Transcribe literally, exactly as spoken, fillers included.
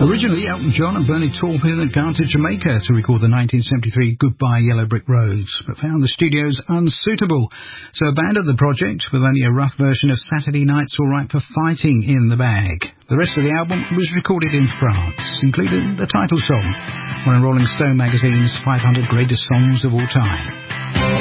Originally, Elton John and Bernie Taupin had gone to Jamaica to record the nineteen seventy-three Goodbye Yellow Brick Roads, but found the studios unsuitable, so abandoned the project with only a rough version of Saturday Night's Alright for Fighting in the bag. The rest of the album was recorded in France, including the title song, one of Rolling Stone magazine's five hundred greatest songs of all time.